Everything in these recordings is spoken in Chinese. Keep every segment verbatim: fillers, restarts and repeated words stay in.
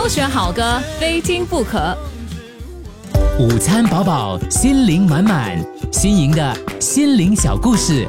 首选好歌，非听不可。 午餐饱饱，心灵满满，新颖的心灵小故事。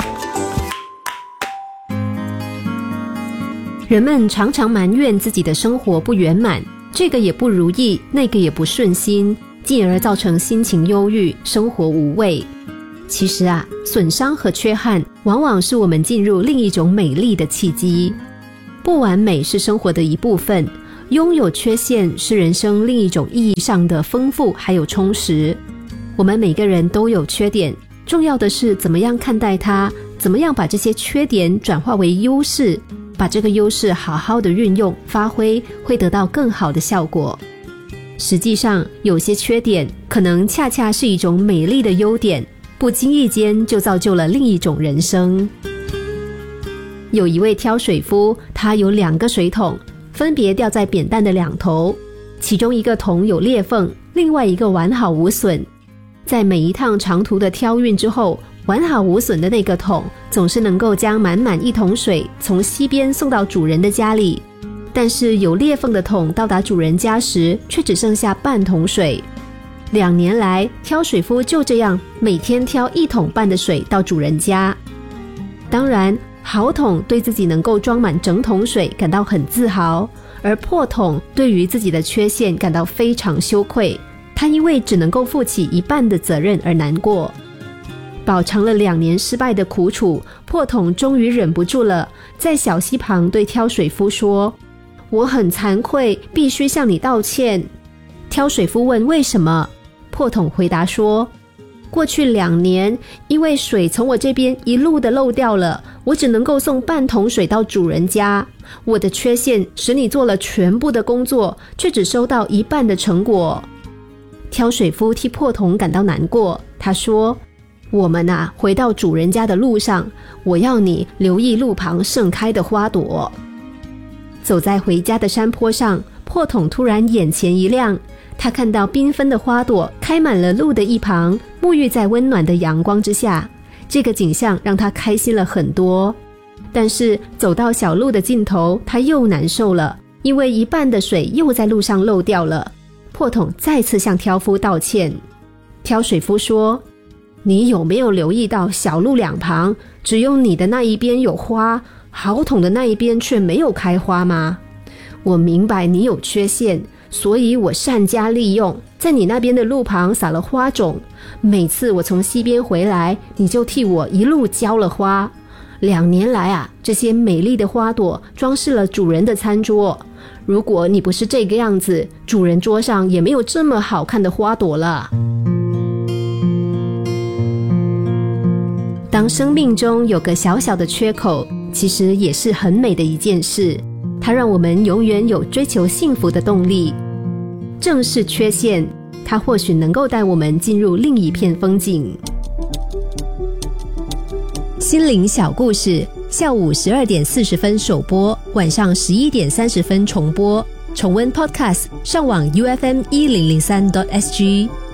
人们常常埋怨自己的生活不圆满，这个也不如意，那个也不顺心，进而造成心情忧郁，生活无味。其实啊，损伤和缺憾往往是我们进入另一种美丽的契机。不完美是生活的一部分，拥有缺陷是人生另一种意义上的丰富还有充实。我们每个人都有缺点，重要的是怎么样看待它，怎么样把这些缺点转化为优势，把这个优势好好的运用发挥，会得到更好的效果。实际上，有些缺点可能恰恰是一种美丽的优点，不经意间就造就了另一种人生。有一位挑水夫，他有两个水桶，分别吊在扁担的两头，其中一个桶有裂缝，另外一个完好无损。在每一趟长途的挑运之后，完好无损的那个桶总是能够将满满一桶水从溪边送到主人的家里，但是有裂缝的桶到达主人家时却只剩下半桶水。两年来，挑水夫就这样每天挑一桶半的水到主人家。当然，好桶对自己能够装满整桶水感到很自豪，而破桶对于自己的缺陷感到非常羞愧，他因为只能够负起一半的责任而难过。饱尝了两年失败的苦楚，破桶终于忍不住了，在小溪旁对挑水夫说：我很惭愧，必须向你道歉。挑水夫问为什么，破桶回答说：过去两年，因为水从我这边一路的漏掉了，我只能够送半桶水到主人家。我的缺陷使你做了全部的工作，却只收到一半的成果。挑水夫替破桶感到难过，他说：我们啊，回到主人家的路上，我要你留意路旁盛开的花朵。走在回家的山坡上，破桶突然眼前一亮，他看到缤纷的花朵开满了路的一旁，沐浴在温暖的阳光之下，这个景象让他开心了很多。但是走到小路的尽头，他又难受了，因为一半的水又在路上漏掉了。破桶再次向挑夫道歉。挑水夫说：你有没有留意到小路两旁只有你的那一边有花，好桶的那一边却没有开花吗？我明白你有缺陷，所以我善加利用，在你那边的路旁撒了花种，每次我从溪边回来，你就替我一路浇了花。两年来啊，这些美丽的花朵装饰了主人的餐桌，如果你不是这个样子，主人桌上也没有这么好看的花朵了。当生命中有个小小的缺口，其实也是很美的一件事，它让我们永远有追求幸福的动力。正是缺陷，它或许能够带我们进入另一片风景。心灵小故事，下午十二点四十分首播，晚上十一点三十分重播。重温 Podcast， 上网 U F M 一零零三 点 S G。